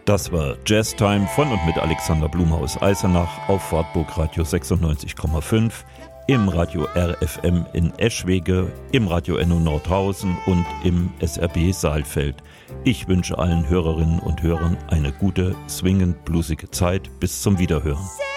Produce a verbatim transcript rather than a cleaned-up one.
Das war Jazz Time von und mit Alexander Blume aus Eisenach auf Wartburg Radio sechsundneunzig Komma fünf, im Radio R F M in Eschwege, im Radio Enno Nordhausen und im S R B Saalfeld. Ich wünsche allen Hörerinnen und Hörern eine gute, swingend bluesige Zeit. Bis zum Wiederhören.